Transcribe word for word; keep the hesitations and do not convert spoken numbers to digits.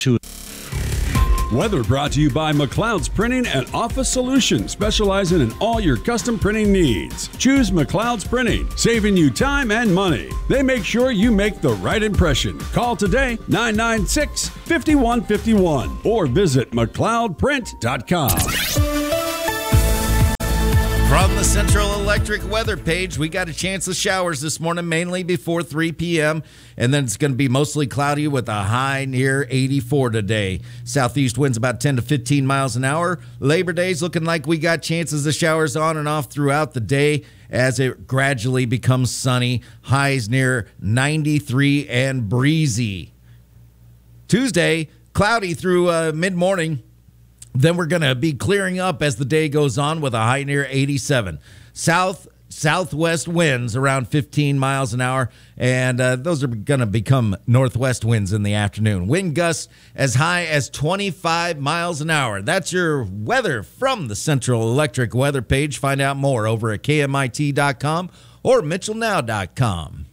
to Weather brought to you by McLeod's Printing and Office Solutions, specializing in all your custom printing needs. Choose McLeod's Printing, saving you time and money. They make sure you make the right impression. Call today, nine nine six, five one five one, or visit McLeod Print dot com. From the Central Electric weather page, we got a chance of showers this morning, mainly before three p.m., and then it's going to be mostly cloudy with a high near eighty-four today. Southeast winds about ten to fifteen miles an hour. Labor Day's looking like we got chances of showers on and off throughout the day as it gradually becomes sunny. Highs near ninety-three and breezy. Tuesday, cloudy through uh, mid-morning. Then we're going to be clearing up as the day goes on with a high near eighty-seven. South southwest winds around fifteen miles an hour, and uh, those are going to become northwest winds in the afternoon. Wind gusts as high as twenty-five miles an hour. That's your weather from the Central Electric weather page. Find out more over at K M I T dot com or Mitchell Now dot com.